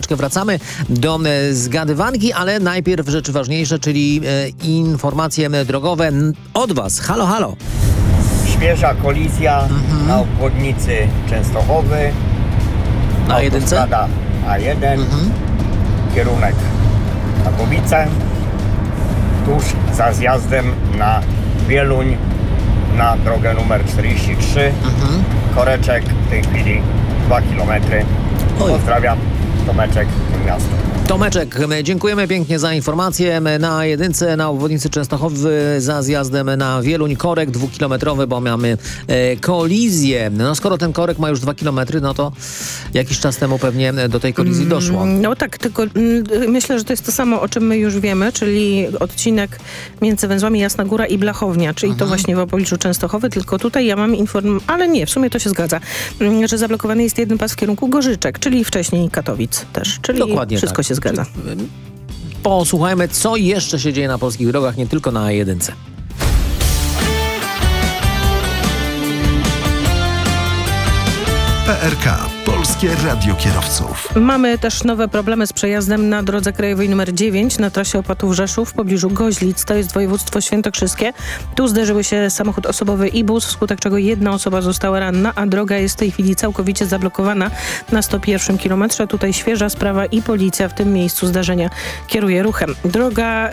chwileczkę wracamy do zgadywanki, ale najpierw rzeczy ważniejsze, czyli informacje drogowe od Was. Halo, halo. Świeża kolizja na obwodnicy Częstochowy. Na jedynce? Autostrada A1, kierunek Katowice, tuż za zjazdem na Wieluń na drogę numer 43. Koreczek w tej chwili 2 km. Pozdrawiam, Tomeczek, miasto. Tomeczek, dziękujemy pięknie za informację. Na jedynce, na obwodnicy Częstochowy za zjazdem na Wieluń, korek 2-kilometrowy, bo mamy kolizję. No skoro ten korek ma już 2 km, no to jakiś czas temu pewnie do tej kolizji doszło. No tak, tylko myślę, że to jest to samo, o czym my już wiemy, czyli odcinek między węzłami Jasna Góra i Blachownia, czyli to właśnie w pobliżu Częstochowy, tylko tutaj ja mam ale nie, w sumie to się zgadza, że zablokowany jest jeden pas w kierunku Gorzyczek, czyli wcześniej Katowic też, czyli dokładnie wszystko tak się zgadza. Posłuchajmy, co jeszcze się dzieje na polskich drogach, nie tylko na A1. PRK. Polskie Radio Kierowców. Mamy też nowe problemy z przejazdem na drodze krajowej nr 9 na trasie Opatów-Rzeszów w pobliżu Goźlic. To jest województwo świętokrzyskie. Tu zderzyły się samochód osobowy i bus, wskutek czego jedna osoba została ranna, a droga jest w tej chwili całkowicie zablokowana na 101 kilometrze. Tutaj świeża sprawa i policja w tym miejscu zdarzenia kieruje ruchem. Droga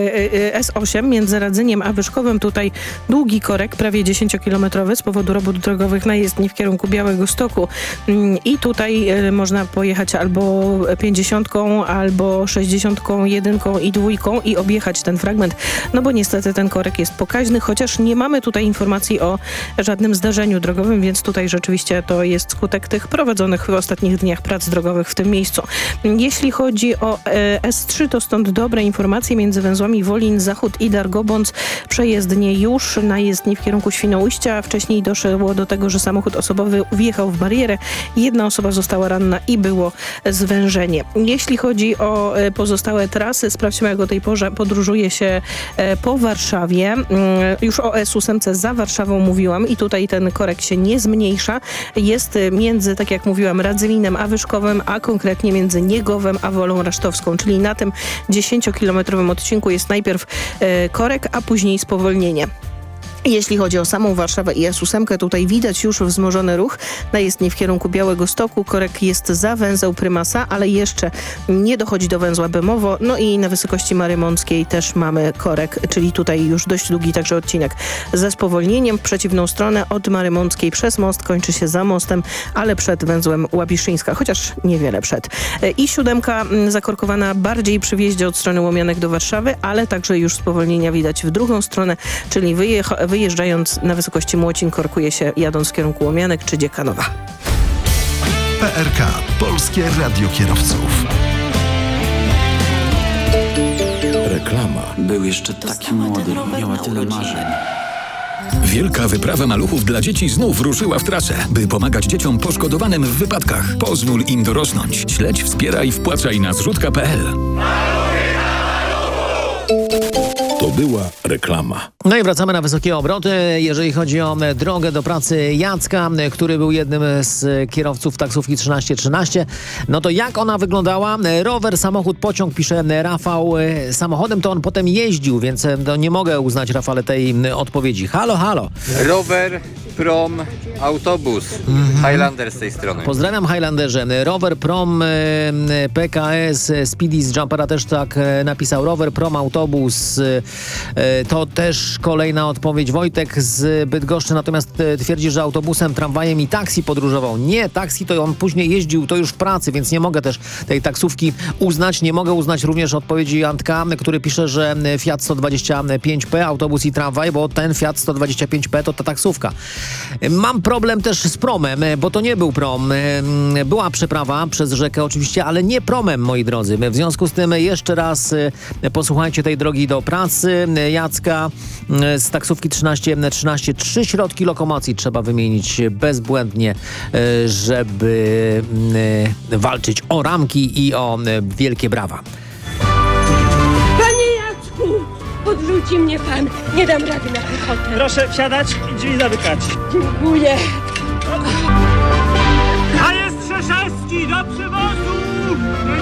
S8 między Radzeniem a Wyszkowem. Tutaj długi korek, prawie 10-kilometrowy z powodu robót drogowych na jezdni w kierunku Białegostoku. I tutaj można pojechać albo 50, albo 61 i 2 i objechać ten fragment, no bo niestety ten korek jest pokaźny, chociaż nie mamy tutaj informacji o żadnym zdarzeniu drogowym, więc tutaj rzeczywiście to jest skutek tych prowadzonych w ostatnich dniach prac drogowych w tym miejscu. Jeśli chodzi o S3, to stąd dobre informacje między węzłami Wolin Zachód i Dargobądź. Przejezdnie już na jezdni w kierunku Świnoujścia. Wcześniej doszło do tego, że samochód osobowy wjechał w barierę. Jedna osoba została ranna i było zwężenie. Jeśli chodzi o pozostałe trasy, sprawdźmy, jak o tej porze podróżuje się po Warszawie. Już o S8 za Warszawą mówiłam i tutaj ten korek się nie zmniejsza. Jest między, tak jak mówiłam, Radzyminem a Wyszkowem, a konkretnie między Niegowem a Wolą Rasztowską, czyli na tym 10-kilometrowym odcinku jest najpierw korek, a później spowolnienie. Jeśli chodzi o samą Warszawę i S8, tutaj widać już wzmożony ruch na jezdni w kierunku Białegostoku. Korek jest za węzeł Prymasa, ale jeszcze nie dochodzi do węzła Bemowo. No i na wysokości Marymąckiej też mamy korek, czyli tutaj już dość długi także odcinek ze spowolnieniem. W przeciwną stronę od Marymąckiej przez most kończy się za mostem, ale przed węzłem Łabiszyńska, chociaż niewiele przed. I 7 zakorkowana bardziej przy wjeździe od strony Łomianek do Warszawy, ale także już spowolnienia widać w drugą stronę, czyli wyjeżdżając na wysokości Młocin korkuje się jadąc w kierunku Łomianek czy Dziekanowa. PRK. Polskie Radio Kierowców. Reklama. Był jeszcze taki młody, miała tyle marzeń. Wielka wyprawa maluchów dla dzieci znów ruszyła w trasę, by pomagać dzieciom poszkodowanym w wypadkach. Pozwól im dorosnąć. Śledź, wspieraj, wpłacaj na zrzutka.pl. To była reklama. No i wracamy na wysokie obroty. Jeżeli chodzi o drogę do pracy Jacka, który był jednym z kierowców taksówki 1313, no to jak ona wyglądała? Rower, samochód, pociąg, pisze Rafał. Samochodem to on potem jeździł, więc nie mogę uznać, Rafale, tej odpowiedzi. Halo, halo. Rower, prom, autobus. Highlander z tej strony. Pozdrawiam, Highlanderze. Rower, prom, PKS, Speedy z Jumpera też tak napisał. Rower, prom, autobus. To też kolejna odpowiedź. Wojtek z Bydgoszczy natomiast twierdzi, że autobusem, tramwajem i taksi podróżował. Nie, taksi to on później jeździł, to już w pracy, więc nie mogę też tej taksówki uznać. Nie mogę uznać również odpowiedzi Antka, który pisze, że Fiat 125P, autobus i tramwaj, bo ten Fiat 125P to ta taksówka. Mam problem też z promem, bo to nie był prom. Była przeprawa przez rzekę oczywiście, ale nie promem, moi drodzy. W związku z tym jeszcze raz posłuchajcie tej drogi do pracy Jacka z taksówki 1313. 3 środki lokomocji trzeba wymienić bezbłędnie, żeby walczyć o ramki i o wielkie brawa. Panie Jacku, podrzuci mnie pan. Nie dam rady na piechotę. Proszę wsiadać i drzwi zamykać. Dziękuję.